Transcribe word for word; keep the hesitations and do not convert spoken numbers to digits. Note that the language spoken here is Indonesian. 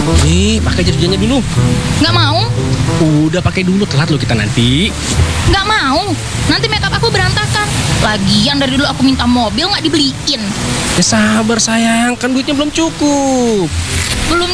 Nih, pakai jas hujannya dulu. Nggak mau, Udah pakai dulu, telat lo kita nanti. nggak mau. Nanti makeup aku berantakan. Lagian dari dulu aku minta mobil nggak dibeliin. Ya sabar sayang, kan duitnya belum cukup. Belum